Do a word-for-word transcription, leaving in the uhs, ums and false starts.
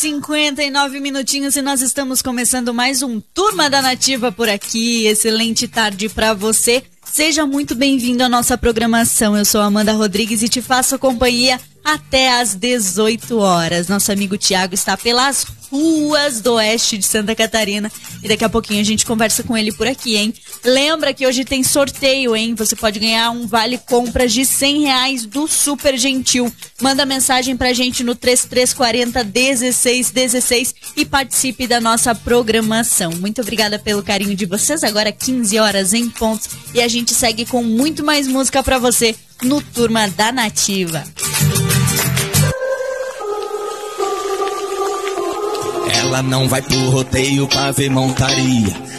cinquenta e nove minutinhos e nós estamos começando mais um Turma da Nativa por aqui. Excelente tarde pra você. Seja muito bem-vindo à nossa programação. Eu sou Amanda Rodrigues e te faço companhia até às dezoito horas. Nosso amigo Tiago está pelas ruas do oeste de Santa Catarina e daqui a pouquinho a gente conversa com ele por aqui, hein? Lembra que hoje tem sorteio, hein? Você pode ganhar um vale compras de cem reais do Super Gentil. Manda mensagem pra gente no três três quatro zero, um seis um seis e participe da nossa programação. Muito obrigada pelo carinho de vocês. Agora quinze horas em pontos e a gente segue com muito mais música pra você no Turma da Nativa. Ela não vai pro rodeio pra ver montaria,